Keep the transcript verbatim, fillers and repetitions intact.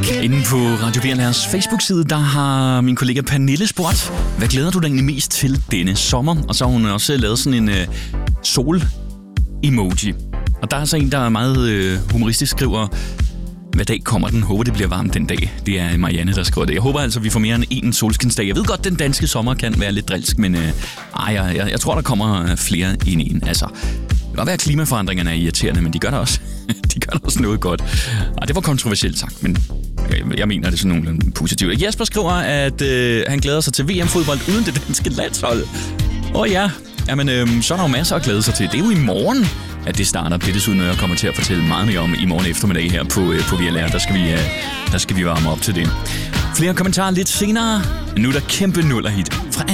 Inden på Radio V R's Facebook-side, der har min kollega Pernille spurgt, hvad glæder du dig egentlig mest til denne sommer? Og så har hun også lavet sådan en øh, sol-emoji. Og der er så en, der er meget øh, humoristisk, skriver, hvad dag kommer den? Håber, det bliver varmt den dag. Det er Marianne, der skriver det. Jeg håber altså, vi får mere end en solskinsdag. Jeg ved godt, den danske sommer kan være lidt drilsk, men øh, ej, jeg, jeg, jeg tror, der kommer flere end en. Altså, det kan godt være, at klimaforandringerne er irriterende, men de gør der også, de gør der også noget godt. Og det var kontroversielt sagt, men jeg, jeg mener det sådan nogenlunde positivt. Jesper skriver, at øh, han glæder sig til V M-fodbold uden det danske landshold. Åh ja, jamen, øh, så er der jo masser at glæde sig til. Det er jo i morgen, at det starter. Det er desuden noget, jeg kommer til at fortælle meget mere om i morgen eftermiddag her på, øh, på V L R. Der skal, vi, øh, der skal vi varme op til det. Flere kommentarer lidt senere. Nu er der kæmpe nuller hit fra